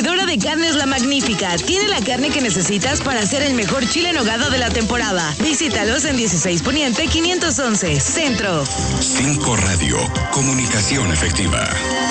Surtidora de carnes La Magnífica. Tiene la carne que necesitas para hacer el mejor chile en nogada de la temporada. Visítalos en 16 Poniente 511, Centro. 5 Radio, comunicación efectiva.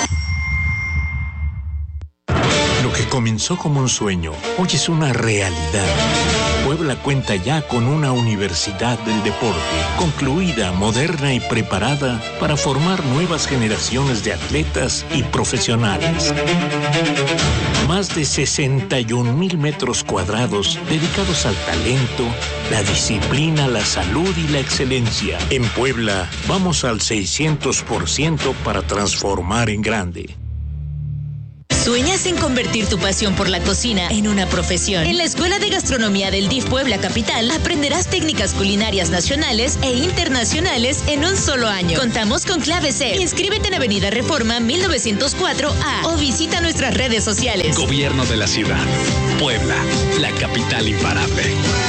Lo que comenzó como un sueño, hoy es una realidad. Puebla cuenta ya con una universidad del deporte, concluida, moderna y preparada para formar nuevas generaciones de atletas y profesionales. Más de 61,000 metros cuadrados dedicados al talento, la disciplina, la salud y la excelencia. En Puebla, vamos al 600% para transformar en grande. ¿Sueñas en convertir tu pasión por la cocina en una profesión? En la Escuela de Gastronomía del DIF Puebla Capital aprenderás técnicas culinarias nacionales e internacionales en un solo año. Contamos con clave C. Inscríbete en Avenida Reforma 1904A o visita nuestras redes sociales. Gobierno de la Ciudad. Puebla, la capital imparable.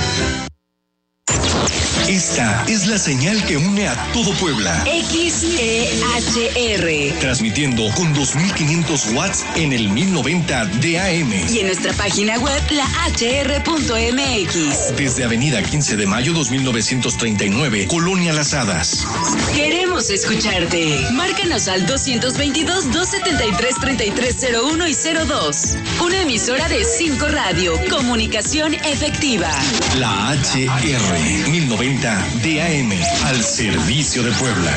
Esta es la señal que une a todo Puebla. XEHR. Transmitiendo con 2,500 watts en el 1090 de AM. Y en nuestra página web, lahr.mx. Desde Avenida 15 de Mayo 2939, Colonia Las Hadas. Queremos escucharte. Márcanos al 222-273-3301 y 02. Una emisora de 5 Radio. Comunicación efectiva. La HR 1090 DAM, al servicio de Puebla.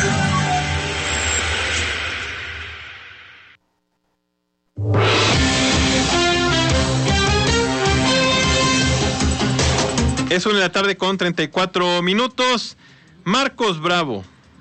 Es 1 de la tarde con 34 minutos. Marcos Bravo,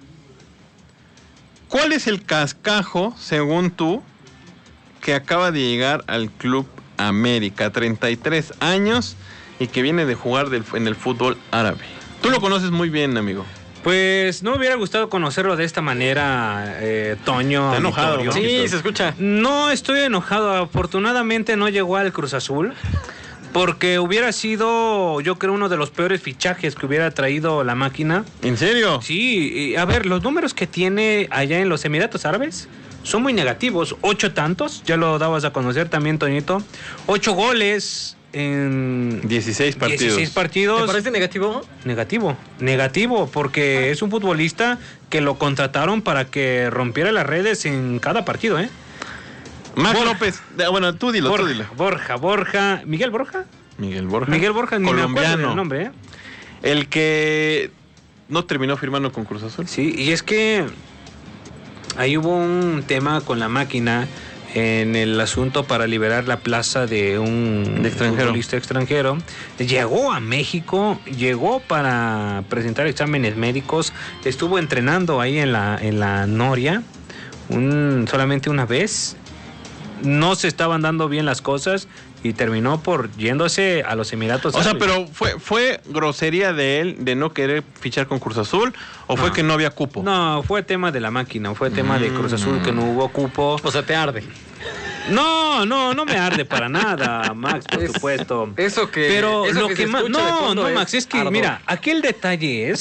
¿cuál es el cascajo, según tú, que acaba de llegar al Club América? 33 años y que viene de jugar en el fútbol árabe. Tú lo conoces muy bien, amigo. Pues no me hubiera gustado conocerlo de esta manera, Toño. Está enojado, ¿no? Sí, se escucha. No estoy enojado. Afortunadamente no llegó al Cruz Azul, porque hubiera sido, yo creo, uno de los peores fichajes que hubiera traído la máquina. ¿En serio? Sí. A ver, los números que tiene allá en los Emiratos Árabes son muy negativos. 8 tantos, ya lo dabas a conocer también, Toñito. 8 goles en 16 partidos. 16 partidos. ¿Te parece negativo? Negativo, porque es un futbolista que lo contrataron para que rompiera las redes en cada partido, ¿eh? Max López, bueno, tú dilo. Borja, ¿Miguel Borja, ni colombiano, me acuerdo del nombre, ¿eh? El que no terminó firmando con Cruz Azul. Sí, y es que ahí hubo un tema con la máquina en el asunto para liberar la plaza de un futbolista extranjero. Llegó a México, llegó para presentar exámenes médicos, estuvo entrenando ahí en la Noria solamente una vez. No se estaban dando bien las cosas y terminó por yéndose a los Emiratos Árabes. O sea, pero ¿fue grosería de él de no querer fichar con Cruz Azul o fue que no había cupo? No, fue tema de la máquina, fue tema de Cruz Azul, que no hubo cupo. O sea, te arde. No me arde para nada, Max, por supuesto. Eso que. Pero eso lo que más. No, Max, es que, mira, aquí el detalle,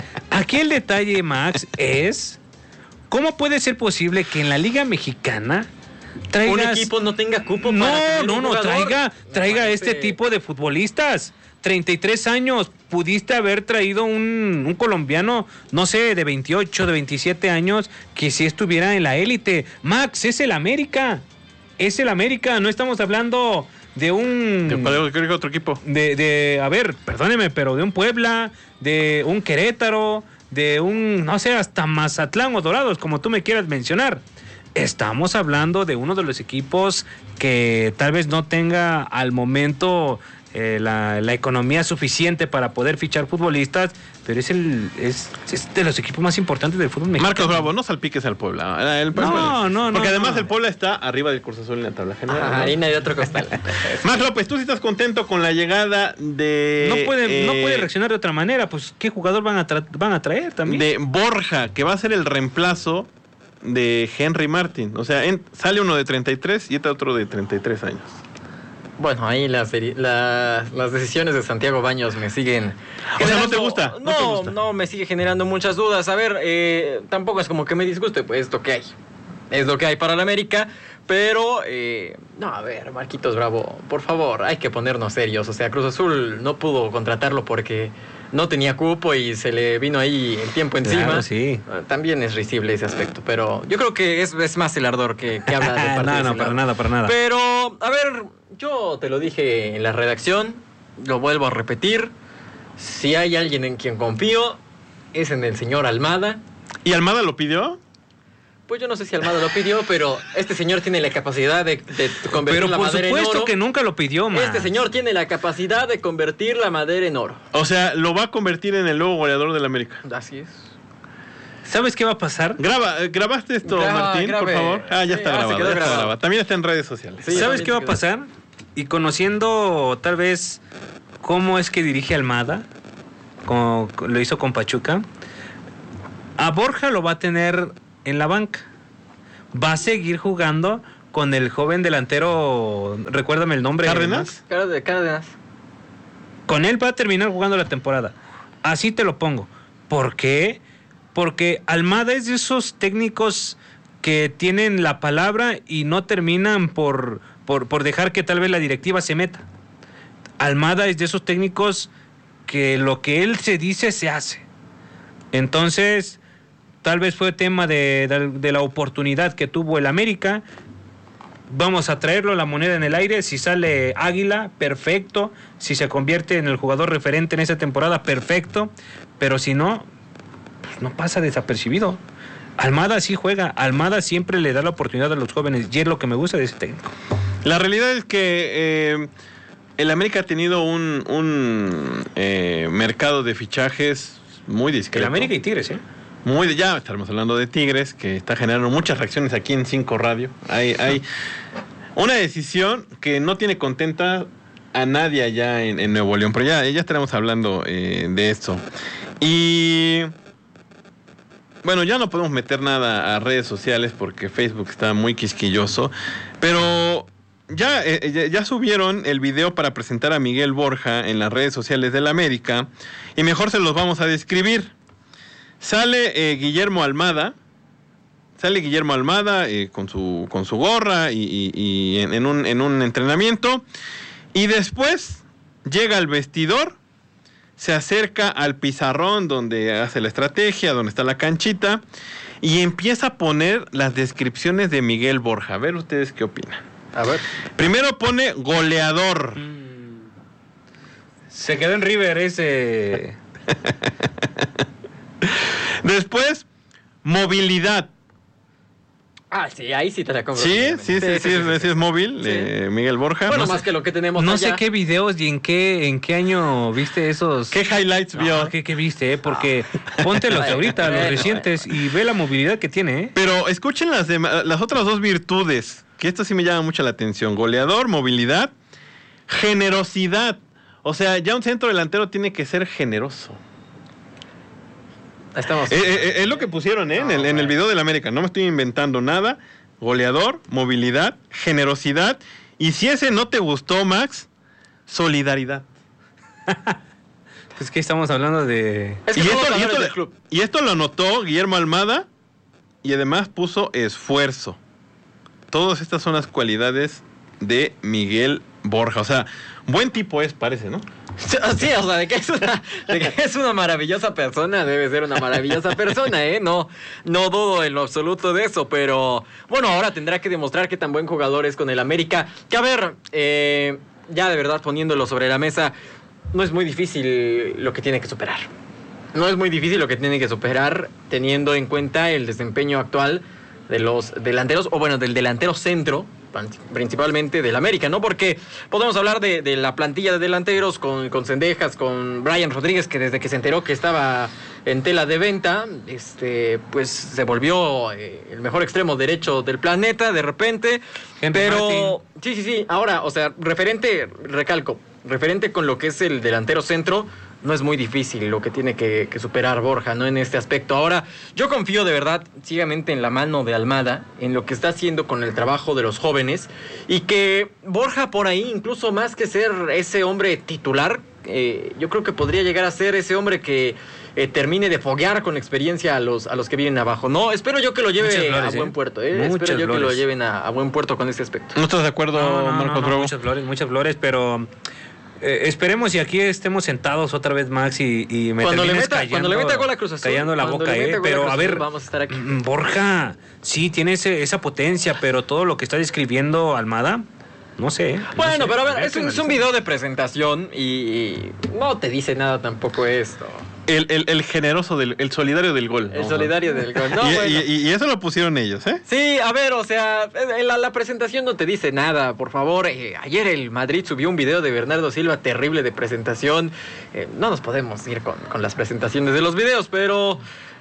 Max, es ¿cómo puede ser posible que en la Liga Mexicana un equipo no tenga cupo para traiga este tipo de futbolistas? 33 años, pudiste haber traído un colombiano, no sé, de 28, de 27 años, que sí estuviera en la élite. Max, es el América, no estamos hablando de un... ¿De otro equipo? A ver, perdóneme, pero de un Puebla, de un Querétaro, de un, no sé, hasta Mazatlán o Dorados, como tú me quieras mencionar. Estamos hablando de uno de los equipos que tal vez no tenga al momento la economía suficiente para poder fichar futbolistas, pero es de los equipos más importantes del fútbol mexicano. Marcos Bravo, no salpiques al Puebla. No. Porque además el Puebla está arriba del Cruz Azul en la tabla general. Harina de otro costal. Max López, tú sí estás contento con la llegada de... No puede reaccionar de otra manera, pues ¿qué jugador van a traer también? De Borja, que va a ser el reemplazo de Henry Martin. O sea, sale uno de 33 y otro de 33 años. Bueno, ahí las decisiones de Santiago Baños me siguen... O sea, ¿no te gusta? No, me sigue generando muchas dudas. A ver, tampoco es como que me disguste, pues es lo que hay. Es lo que hay para la América, Pero, no, a ver, Marquitos Bravo, por favor, hay que ponernos serios. O sea, Cruz Azul no pudo contratarlo porque no tenía cupo y se le vino ahí el tiempo encima. Claro, sí. También es risible ese aspecto, pero yo creo que es más el ardor que habla de parte No, para nada. Pero, a ver, yo te lo dije en la redacción, lo vuelvo a repetir. Si hay alguien en quien confío, es en el señor Almada. ¿Y Almada lo pidió? Pues yo no sé si Almada lo pidió, pero este señor tiene la capacidad de convertir la madera en oro. Pero por supuesto que nunca lo pidió, man. Este señor tiene la capacidad de convertir la madera en oro. O sea, lo va a convertir en el nuevo goleador del América. Así es. ¿Sabes qué va a pasar? ¿Grabaste esto, Martín, por favor? Ya está grabado. También está en redes sociales. Sí, ¿sabes qué va a pasar? Y conociendo tal vez cómo es que dirige Almada, como lo hizo con Pachuca, a Borja lo va a tener en la banca. Va a seguir jugando con el joven delantero, recuérdame el nombre. ¿Cárdenas? Cárdenas. Con él va a terminar jugando la temporada. Así te lo pongo. ¿Por qué? Porque Almada es de esos técnicos que tienen la palabra y no terminan por dejar que tal vez la directiva se meta. Almada es de esos técnicos que lo que él se dice se hace. Entonces, tal vez fue tema de la oportunidad que tuvo el América. Vamos a traerlo, la moneda en el aire. Si sale Águila, perfecto. Si se convierte en el jugador referente en esa temporada, perfecto. Pero si no, pues no pasa desapercibido. Almada sí juega. Almada siempre le da la oportunidad a los jóvenes. Y es lo que me gusta de ese técnico. La realidad es que el América ha tenido un mercado de fichajes muy discreto. El América y Tigres, ¿eh? Ya estaremos hablando de Tigres, que está generando muchas reacciones aquí en 5 Radio. Hay una decisión que no tiene contenta a nadie allá en Nuevo León, pero ya estaremos hablando de esto. Y bueno, ya no podemos meter nada a redes sociales porque Facebook está muy quisquilloso, pero ya subieron el video para presentar a Miguel Borja en las redes sociales del América y mejor se los vamos a describir. Sale Guillermo Almada con su gorra y en un entrenamiento, y después llega al vestidor, se acerca al pizarrón donde hace la estrategia, donde está la canchita, y empieza a poner las descripciones de Miguel Borja. A ver ustedes qué opinan. A ver. Primero pone goleador. Se quedó en River ese. Después, movilidad. Sí, ahí sí te la compro. Sí, es móvil, sí. Miguel Borja. Bueno, no más sé, que lo que tenemos no allá. sé qué videos y en qué año viste esos. ¿Qué highlights vio? ¿Qué viste? Porque póntelos ahorita, los recientes, y ve la movilidad que tiene. Pero escuchen las otras dos virtudes, que esto sí me llama mucho la atención. Goleador, movilidad, generosidad. O sea, ya un centro delantero tiene que ser generoso. Estamos. Es lo que pusieron en el video del América. No me estoy inventando nada. Goleador, movilidad, generosidad. Y si ese no te gustó, Max, solidaridad. Pues que estamos hablando de. Es que y esto lo anotó Guillermo Almada. Y además puso esfuerzo. Todas estas son las cualidades de Miguel Borja. O sea, buen tipo parece, ¿no? Sí, o sea, de que es una maravillosa persona, debe ser una maravillosa persona, ¿eh? No dudo en lo absoluto de eso, pero bueno, ahora tendrá que demostrar qué tan buen jugador es con el América. Que a ver, ya de verdad poniéndolo sobre la mesa, no es muy difícil lo que tiene que superar. No es muy difícil lo que tiene que superar teniendo en cuenta el desempeño actual de los delanteros, o bueno, del delantero centro, principalmente del América, ¿no? Porque podemos hablar de la plantilla de delanteros con Cendejas, con Brian Rodríguez, que desde que se enteró que estaba en tela de venta, pues se volvió el mejor extremo derecho del planeta de repente. Pero sí, ahora, o sea, referente con lo que es el delantero centro, no es muy difícil lo que tiene que superar Borja, ¿no? En este aspecto. Ahora, yo confío de verdad ciegamente en la mano de Almada, en lo que está haciendo con el trabajo de los jóvenes, y que Borja por ahí, incluso más que ser ese hombre titular, yo creo que podría llegar a ser ese hombre que termine de foguear con experiencia a los que vienen abajo. No, espero yo que lo lleve a buen puerto. Espero yo que lo lleven a buen puerto con este aspecto. ¿No estás de acuerdo, Marcos Bravo? Muchas flores, pero esperemos y aquí estemos sentados otra vez, Max, y me termines cuando le meta gol a Cruz Azul, callando la boca, pero a ver, vamos a estar aquí. Borja, sí, tiene esa potencia, pero todo lo que está describiendo Almada, no sé. Bueno, no sé, pero a ver, es un video de presentación y no te dice nada tampoco esto. El generoso, el solidario del gol. El solidario del gol. No, y eso lo pusieron ellos, ¿eh? Sí, a ver, o sea, la presentación no te dice nada, por favor. Ayer el Madrid subió un video de Bernardo Silva terrible de presentación. No nos podemos ir con las presentaciones de los videos, pero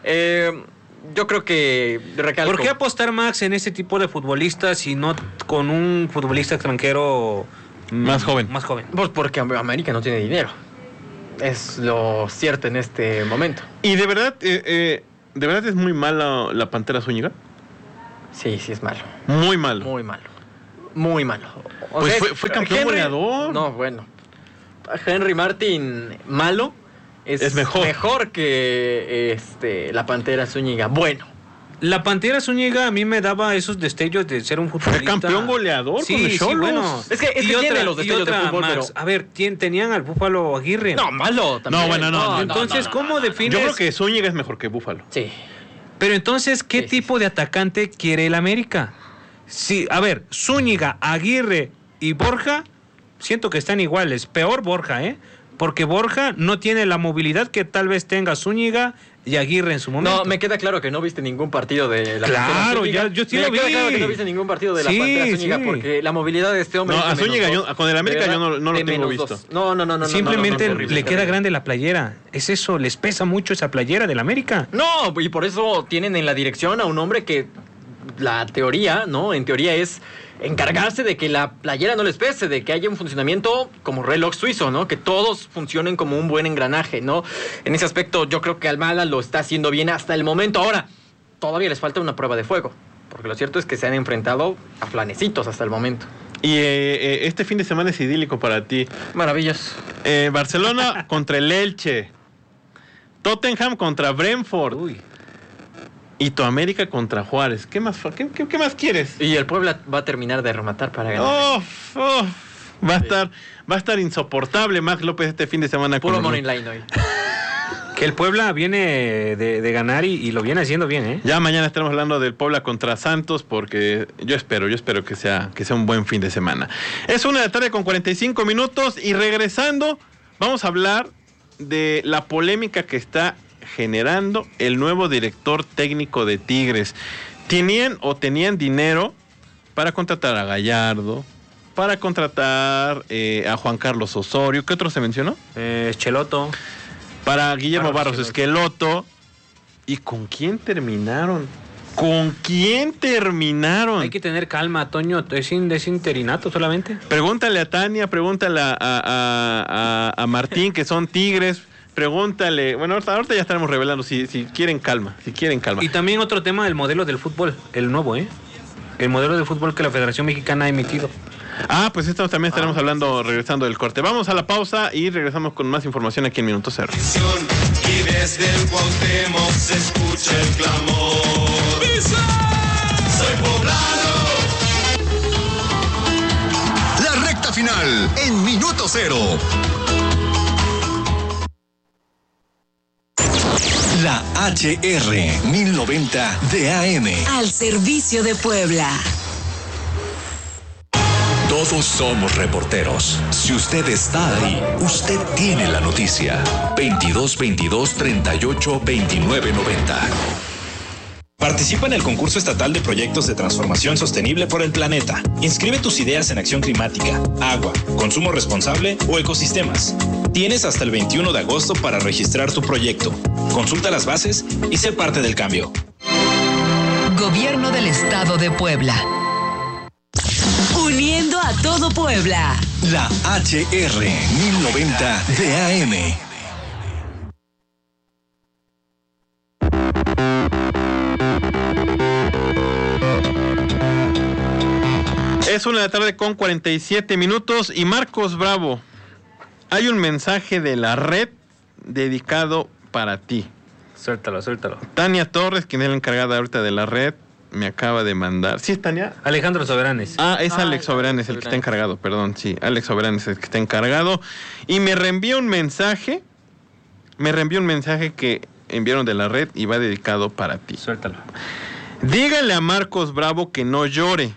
yo creo que recalco. ¿Por qué apostar, Max, en ese tipo de futbolistas y no con un futbolista extranjero más joven? Pues porque América no tiene dinero. Es lo cierto en este momento. ¿Y de verdad es muy malo la Pantera Zúñiga? Sí, es malo. Muy malo. Muy malo. Pues fue campeón goleador. No, bueno. Henry Martin, malo. Es mejor que la Pantera Zúñiga. Bueno. La Pantera Zúñiga a mí me daba esos destellos de ser un futbolista. Fue campeón goleador con el Xolos. Bueno. Es que tiene los destellos de fútbol, Max, pero... A ver, tenían al Búfalo Aguirre. No, malo también. No, bueno, no. Entonces, ¿cómo defines? Yo creo que Zúñiga es mejor que Búfalo. Sí. Pero entonces, ¿qué tipo de atacante quiere el América? Sí, a ver, Zúñiga, Aguirre y Borja, siento que están iguales. Peor Borja, porque Borja no tiene la movilidad que tal vez tenga Zúñiga y Aguirre en su momento. No, me queda claro que no viste ningún partido de la Pantera Zúñiga. Yo sí lo vi. Me queda claro que no viste ningún partido de la Pantera Zúñiga porque la movilidad de este hombre... No, a Zúñiga, con el América yo no lo tengo visto. No. Simplemente le queda grande la playera. Es eso, les pesa mucho esa playera del América. No, y por eso tienen en la dirección a un hombre que la teoría, ¿no? En teoría es encargarse de que la playera no les pese, de que haya un funcionamiento como reloj suizo, ¿no? Que todos funcionen como un buen engranaje, ¿no? En ese aspecto yo creo que Almada lo está haciendo bien hasta el momento. Ahora, todavía les falta una prueba de fuego, porque lo cierto es que se han enfrentado a flanecitos hasta el momento. Y este fin de semana es idílico para ti. Maravillas. Barcelona contra el Elche. Tottenham contra Brentford. Uy. Y tu América contra Juárez. ¿Qué más quieres? Y el Puebla va a terminar de rematar para ganar. Va a estar insoportable Max López este fin de semana. Puro money line hoy. Que el Puebla viene de ganar y lo viene haciendo bien, Ya mañana estaremos hablando del Puebla contra Santos porque yo espero que sea un buen fin de semana. Es 1:45 p.m. y regresando vamos a hablar de la polémica que está generando el nuevo director técnico de Tigres. Tenían dinero para contratar a Gallardo, para contratar a Juan Carlos Osorio. ¿Qué otro se mencionó? Schelotto. Para Guillermo Barros Esqueloto. ¿Y con quién terminaron? Hay que tener calma, Toño. Es interinato solamente. Pregúntale a Tania, pregúntale a Martín, que son Tigres. Pregúntale, bueno, ahorita ya estaremos revelando si quieren calma. Y también otro tema del modelo del fútbol, el nuevo, el modelo de fútbol que la Federación Mexicana ha emitido. Pues esto también estaremos hablando regresando del corte. Vamos a la pausa y regresamos con más información aquí en Minuto Cero. Y desde el Cuauhtémoc se escucha el clamor. ¡Visa! ¡Soy poblano! La recta final en Minuto Cero. La HR 1090 de AM. Al servicio de Puebla. Todos somos reporteros. Si usted está ahí, usted tiene la noticia. 2222 38 29 90. Participa en el concurso estatal de proyectos de transformación sostenible por el planeta. Inscribe tus ideas en acción climática, agua, consumo responsable o ecosistemas. Tienes hasta el 21 de agosto para registrar tu proyecto. Consulta las bases y sé parte del cambio. Gobierno del Estado de Puebla. Uniendo a todo Puebla. La HR 1090 de AM. Es 1:47 p.m. y Marcos Bravo, hay un mensaje de la red dedicado para ti. Suéltalo. Tania Torres, quien es la encargada ahorita de la red, me acaba de mandar. ¿Sí es Tania? Alejandro Soberanes. Es Alex Soberanes el que está encargado, perdón, sí, Alex Soberanes el que está encargado. Y me reenvía un mensaje que enviaron de la red y va dedicado para ti. Suéltalo. Dígale a Marcos Bravo que no llore,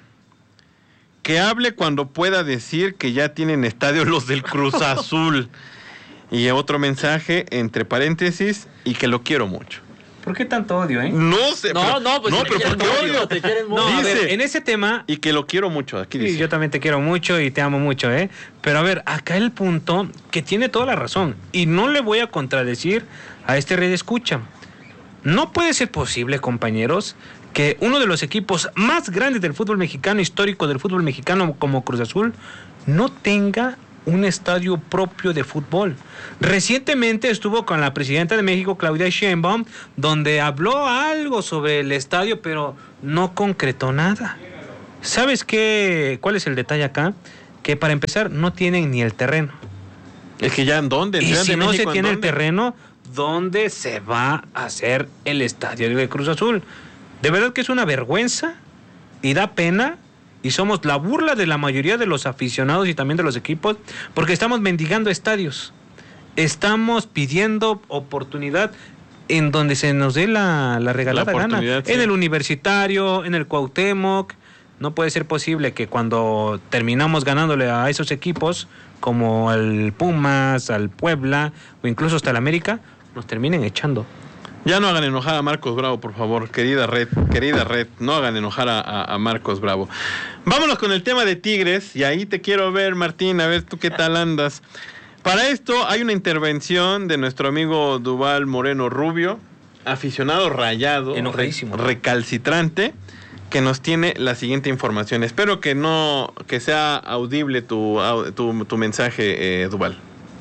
que hable cuando pueda decir que ya tienen estadio los del Cruz Azul. Y otro mensaje, entre paréntesis, y que lo quiero mucho. ¿Por qué tanto odio, No sé, pero ¿por qué odio? Te quieren mucho. No, a Dice, ver, en ese tema... Y que lo quiero mucho, aquí dice. Sí, yo también te quiero mucho y te amo mucho, ¿eh? Pero a ver, acá el punto que tiene toda la razón, y no le voy a contradecir a este red escucha. No puede ser posible, compañeros, que uno de los equipos más grandes del fútbol mexicano, histórico del fútbol mexicano como Cruz Azul, no tenga un estadio propio de fútbol. Recientemente estuvo con la presidenta de México, Claudia Sheinbaum, donde habló algo sobre el estadio, pero no concretó nada. ¿Sabes cuál es el detalle acá? Que para empezar no tienen ni el terreno. Es que ya en dónde. Y si no se tiene el terreno, ¿dónde se va a hacer el estadio de Cruz Azul? De verdad que es una vergüenza y da pena. Y somos la burla de la mayoría de los aficionados y también de los equipos, porque estamos mendigando estadios. Estamos pidiendo oportunidad en donde se nos dé la regalada gana. Sí. En el Universitario, en el Cuauhtémoc. No puede ser posible que cuando terminamos ganándole a esos equipos, como al Pumas, al Puebla, o incluso hasta el América, nos terminen echando. Ya no hagan enojar a Marcos Bravo, por favor, querida red, no hagan enojar a Marcos Bravo. Vámonos con el tema de Tigres, y ahí te quiero ver, Martín, a ver tú qué tal andas. Para esto hay una intervención de nuestro amigo Duvall Moreno Rubio, aficionado rayado, enojadísimo, recalcitrante, que nos tiene la siguiente información. Espero que sea audible tu mensaje, Duvall.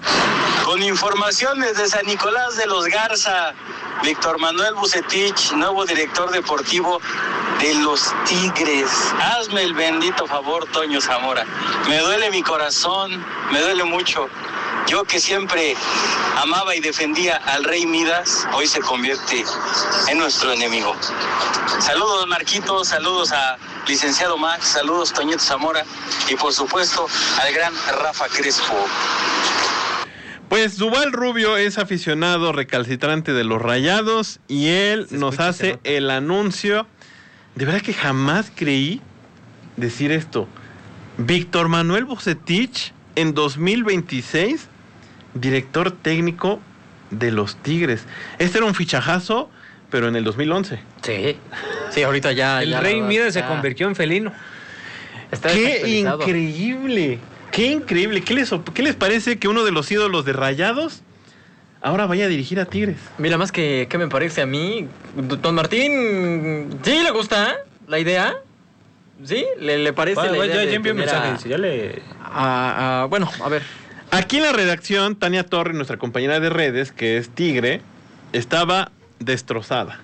Con informaciones de San Nicolás de los Garza, Víctor Manuel Bucetich, nuevo director deportivo de los Tigres. Hazme el bendito favor, Toño Zamora. Me duele mi corazón, me duele mucho. Yo que siempre amaba y defendía al Rey Midas, hoy se convierte en nuestro enemigo. Saludos, Marquitos, saludos a licenciado Max, saludos, Toñito Zamora, y por supuesto al gran Rafa Crespo. Pues Duvall Rubio es aficionado recalcitrante de los Rayados y él nos hace el anuncio. De verdad que jamás creí decir esto. Víctor Manuel Bucetich en 2026, director técnico de los Tigres. Este era un fichajazo, pero en el 2011. Sí, ahorita ya... El Rey Midas se convirtió en felino. ¡Qué increíble! ¡Qué increíble! ¿Qué les parece que uno de los ídolos de Rayados ahora vaya a dirigir a Tigres? Mira, más que me parece a mí, don Martín, ¿sí le gusta la idea? ¿Sí? ¿Le parece la idea? Ya envió mensaje, ya le... bueno, a ver. Aquí en la redacción, Tania Torres, nuestra compañera de redes, que es Tigre, estaba destrozada.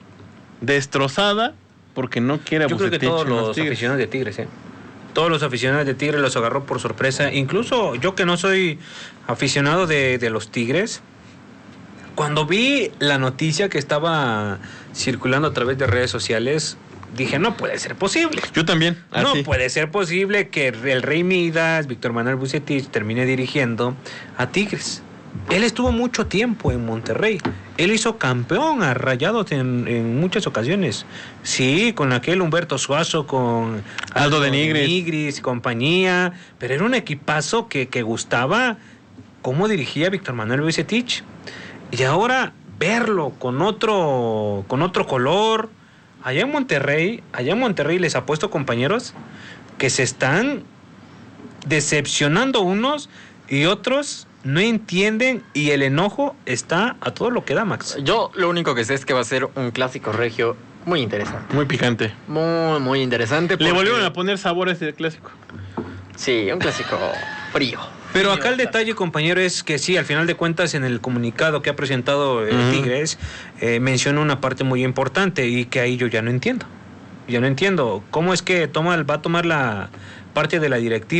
Destrozada porque no quiere a Bucetich. Yo creo que todos los aficionados de Tigres, Todos los aficionados de Tigres los agarró por sorpresa. Incluso yo, que no soy aficionado de los Tigres, cuando vi la noticia que estaba circulando a través de redes sociales, dije, no puede ser posible. Yo también. No puede ser posible que el Rey Midas, Víctor Manuel Bucetich, termine dirigiendo a Tigres. Él estuvo mucho tiempo en Monterrey. Él hizo campeón a Rayados en muchas ocasiones. Sí, con aquel Humberto Suazo, con Aldo de Nigris y compañía. Pero era un equipazo que gustaba cómo dirigía Víctor Manuel Bucetich. Y ahora verlo con otro color. Allá en Monterrey les apuesto, compañeros, que se están decepcionando unos y otros no entienden, y el enojo está a todo lo que da, Max. Yo lo único que sé es que va a ser un clásico regio muy interesante. Muy picante. Muy, muy interesante. Le volvieron a poner sabor a ese clásico. Sí, un clásico frío. Pero acá el detalle, compañero, es que sí, al final de cuentas, en el comunicado que ha presentado Tigres, menciona una parte muy importante, y que ahí yo ya no entiendo. Yo no entiendo cómo es que va a tomar la parte de la directiva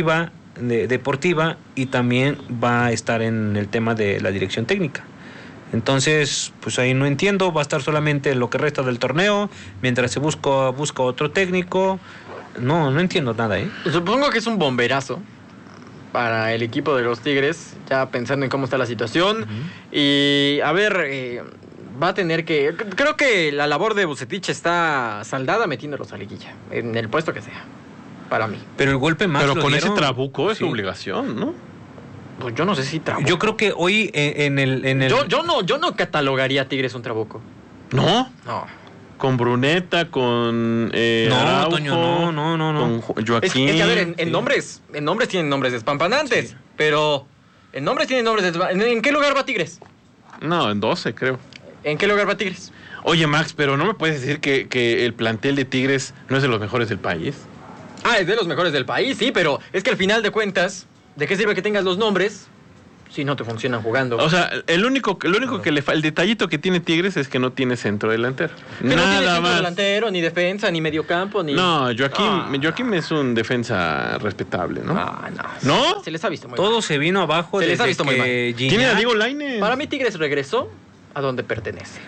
deportiva y también va a estar en el tema de la dirección técnica. Entonces, pues ahí no entiendo, va a estar solamente lo que resta del torneo, mientras se busca otro técnico. No entiendo nada, ¿eh? Supongo que es un bomberazo para el equipo de los Tigres, ya pensando en cómo está la situación. Y a ver, va a tener que... Creo que la labor de Vucetich está saldada metiéndolos a liguilla, en el puesto que sea, para mí. Pero el golpe más Pero lo con dieron, ese trabuco es su obligación, ¿no? Pues yo no sé si trabuco. Yo creo que hoy en el... Yo no catalogaría a Tigres un trabuco. ¿No? No. Con Bruneta, con Araujo, Toño, no. Con Joaquín. Es que a ver, en nombres tienen nombres despampanantes, pero en nombres tienen nombres despampanantes. ¿En qué lugar va Tigres? No, en 12 creo. ¿En qué lugar va Tigres? Oye, Max, pero no me puedes decir que el plantel de Tigres no es de los mejores del país. Es de los mejores del país, sí, pero es que al final de cuentas, ¿de qué sirve que tengas los nombres si no te funcionan jugando? O sea, el único que el detallito que tiene Tigres es que no tiene centro delantero. Que no tiene centro más. delantero, ni defensa, ni mediocampo, ni... No, Joaquín es un defensa respetable, ¿no? ¿No? Se les ha visto muy Todo mal. se vino abajo Se les desde ha visto muy mal. que ¿Tiene a Diego Lainez? Para mí Tigres regresó a donde pertenece.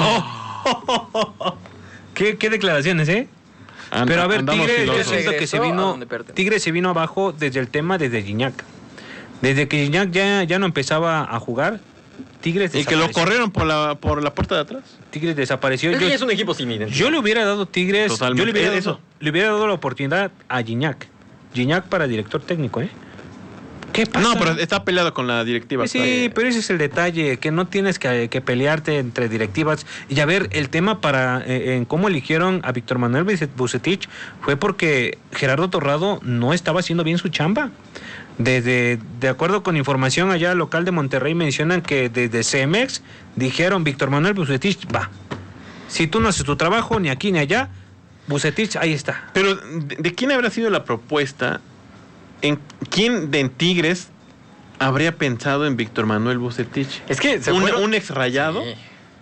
¿Qué declaraciones, eh? Pero a ver, andamos Tigres, yo filosos. siento que Tigres se vino abajo desde el tema desde Gignac. Desde que Gignac ya no empezaba a jugar, Tigres ¿Y que lo corrieron por la puerta de atrás? Tigres desapareció. Es un equipo sin identidad. Yo le hubiera dado Tigres, Totalmente. le hubiera dado la oportunidad a Gignac. Gignac para director técnico, ¿eh? ¿Qué pasa? No, pero está peleado con la directiva. Sí, pero ese es el detalle, que no tienes que pelearte entre directivas. Y a ver, el tema en cómo eligieron a Víctor Manuel Vucetich fue porque Gerardo Torrado no estaba haciendo bien su chamba. De acuerdo con información allá local de Monterrey, mencionan que desde CEMEX dijeron Víctor Manuel Vucetich, va. Si tú no haces tu trabajo, ni aquí ni allá, Vucetich, ahí está. Pero, ¿de quién habrá sido la propuesta? ¿Quién de Tigres habría pensado en Víctor Manuel Vucetich? Es que un ex rayado. Sí.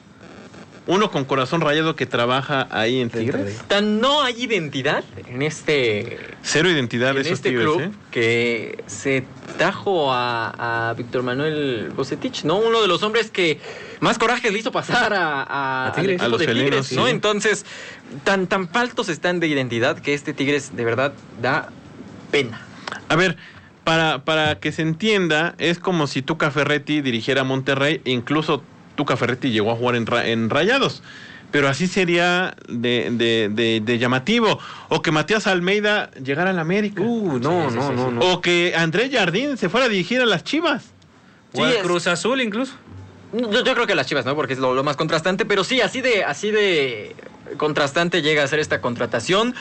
Uno con corazón rayado que trabaja ahí en Tigres. No hay identidad en este... Cero identidad de esos Tigres, club que se trajo a Víctor Manuel Vucetich, ¿no? Uno de los hombres que más coraje le hizo pasar a Tigres, a los de felinos, Tigres, ¿no? Sí. Entonces, tan faltos están de identidad que este Tigres de verdad da pena. A ver, para que se entienda, es como si Tuca Ferretti dirigiera a Monterrey, e incluso Tuca Ferretti llegó a jugar en Rayados, pero así sería de llamativo. O que Matías Almeida llegara al América. No. O que Andrés Jardín se fuera a dirigir a las Chivas. O al Cruz Azul incluso. Yo creo que a las Chivas, ¿no? Porque es lo más contrastante, pero sí, así de contrastante llega a ser esta contratación.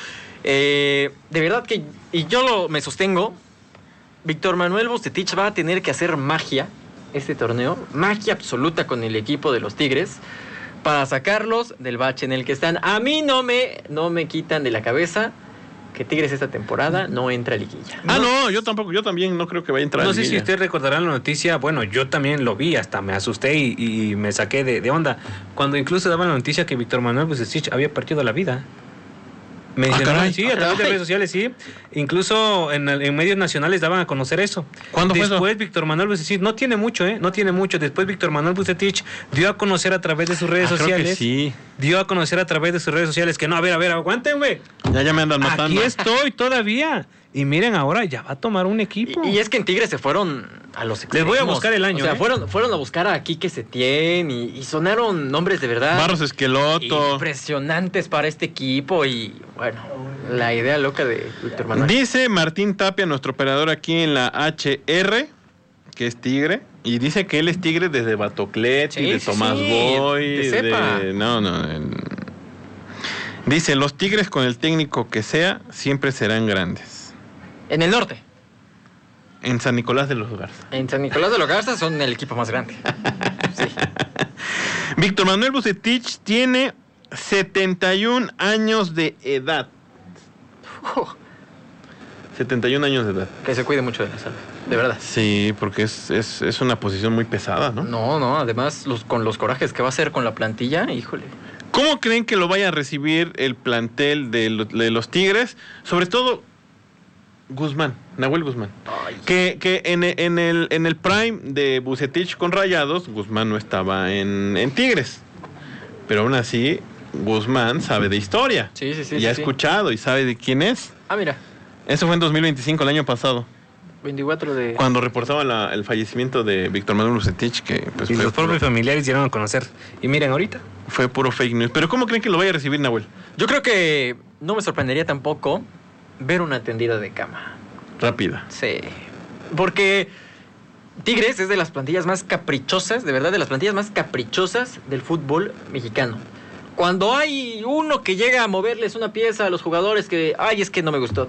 De verdad que, y yo me sostengo, Víctor Manuel Vucetich va a tener que hacer magia este torneo, magia absoluta con el equipo de los Tigres, para sacarlos del bache en el que están. A mí no me quitan de la cabeza que Tigres esta temporada no entra a liguilla. Yo tampoco, yo también no creo que vaya a entrar a liguilla. No sé si ustedes recordarán la noticia, bueno, yo también lo vi, hasta me asusté y me saqué de onda, cuando incluso daban la noticia que Víctor Manuel Vucetich había perdido la vida. Me dijeron, sí, a través de redes sociales, sí. Incluso en medios nacionales daban a conocer eso. ¿Cuándo fue eso? Después Víctor Manuel Vucetich, no tiene mucho. Después Víctor Manuel Vucetich dio a conocer a través de sus redes sociales. Creo que sí. Dio a conocer a través de sus redes sociales que no, a ver, aguántenme. Ya me andan matando. Aquí estoy todavía. Y miren, ahora ya va a tomar un equipo. Y es que en Tigres se fueron a los extremos. Les voy a buscar el año. O sea, fueron a buscar a Quique Setién y sonaron nombres de verdad. Barros Esqueloto. Impresionantes para este equipo y, bueno, la idea loca de Víctor Manuel. Dice Martín Tapia, nuestro operador aquí en la HR, que es Tigre, y dice que él es Tigre desde Batocletti, de Tomás Boy, Dice, los Tigres con el técnico que sea, siempre serán grandes. En el norte. En San Nicolás de los Garza. En San Nicolás de los Garza son el equipo más grande. Sí. Víctor Manuel Vucetich tiene 71 años de edad. 71 años de edad. Que se cuide mucho de la salud, de verdad. Sí, porque es una posición muy pesada, ¿no? No, además con los corajes que va a hacer con la plantilla, híjole. ¿Cómo creen que lo vaya a recibir el plantel de los Tigres? Sobre todo Nahuel Guzmán. Que en el prime de Vucetich con Rayados, Guzmán no estaba en Tigres. Pero aún así, Guzmán sabe de historia. Sí. Y ha escuchado y sabe de quién es. Ah, mira. Eso fue en 2025, el año pasado. 24 de... Cuando reportaban el fallecimiento de Víctor Manuel Vucetich, que pues y los propios familiares dieron a conocer. Y miren, ahorita fue puro fake news. Pero ¿cómo creen que lo vaya a recibir, Nahuel? Yo creo que no me sorprendería tampoco ver una tendida de cama. Rápida. Sí. Porque Tigres es de las plantillas más caprichosas, de verdad, de las plantillas más caprichosas del fútbol mexicano. Cuando hay uno que llega a moverles una pieza a los jugadores que, ay, es que no me gustó,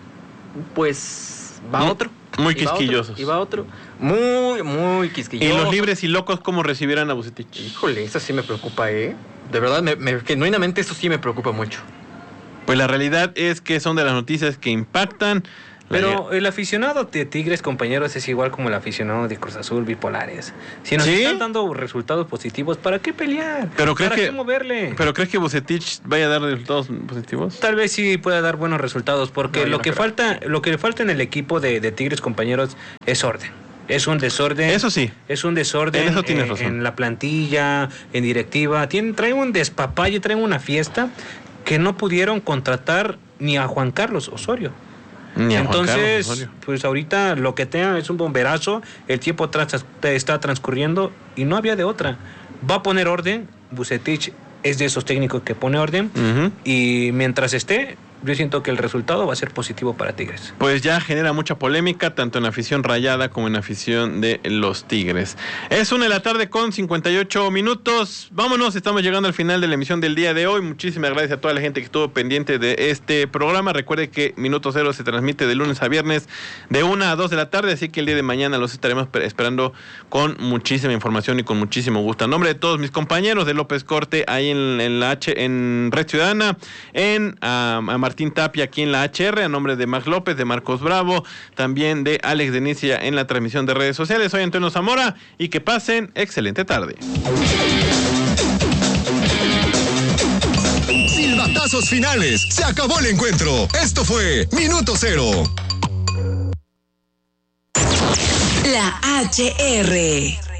pues va otro. Muy quisquillosos. Y va otro. Muy quisquillosos. ¿Y los libres y locos cómo recibirán a Vucetich? Híjole, eso sí me preocupa, ¿eh? De verdad, genuinamente eso sí me preocupa mucho. Pues la realidad es que son de las noticias que impactan. Pero el aficionado de Tigres, compañeros, es igual como el aficionado de Cruz Azul, bipolares. Si nos están dando resultados positivos, ¿para qué pelear? ¿Para qué moverle? ¿Pero crees que Vucetich vaya a dar resultados positivos? Tal vez sí pueda dar buenos resultados, porque lo que le falta en el equipo de Tigres, compañeros, es orden. Es un desorden. Eso sí. Es un desorden. Eso tienes razón. En la plantilla, en directiva. Traen un despapalle, traen una fiesta que no pudieron contratar ni a Juan Carlos Osorio. Entonces, pues ahorita lo que tengan es un bomberazo, el tiempo está transcurriendo y no había de otra. Va a poner orden, Vucetich es de esos técnicos que pone orden, y mientras esté, yo siento que el resultado va a ser positivo para Tigres. Pues ya genera mucha polémica, tanto en afición rayada como en afición de los Tigres. Es 1:00 p.m. con 58 minutos. Vámonos, estamos llegando al final de la emisión del día de hoy. Muchísimas gracias a toda la gente que estuvo pendiente de este programa. Recuerde que Minuto Cero se transmite de lunes a viernes de 1 a 2 de la tarde, así que el día de mañana los estaremos esperando con muchísima información y con muchísimo gusto. A nombre de todos mis compañeros de López Corte, ahí en Red Ciudadana, a Martín Tapia aquí en la HR, a nombre de Max López, de Marcos Bravo, también de Alex Denicia en la transmisión de redes sociales. Soy Antonio Zamora y que pasen excelente tarde. Silbatazos finales. Se acabó el encuentro. Esto fue Minuto Cero. La HR.